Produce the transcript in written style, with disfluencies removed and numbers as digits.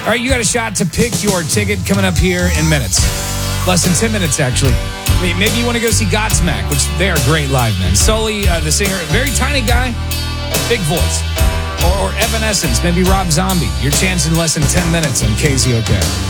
All right, you got a shot to pick your ticket coming up here in minutes. Less than 10 minutes, actually. Maybe you want to go see Godsmack, which they are great live, man. Sully, the singer, very tiny guy, big voice. Or Evanescence, maybe Rob Zombie. Your chance in less than 10 minutes on KZOK.